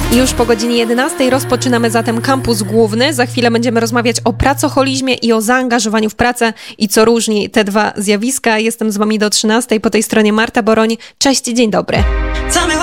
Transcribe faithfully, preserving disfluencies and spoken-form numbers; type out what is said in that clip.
Już po godzinie jedenastej rozpoczynamy zatem kampus główny. Za chwilę będziemy rozmawiać o pracoholizmie i o zaangażowaniu w pracę i co różni te dwa zjawiska. Jestem z wami do trzynastej, po tej stronie Marta Boroń. Cześć, dzień dobry.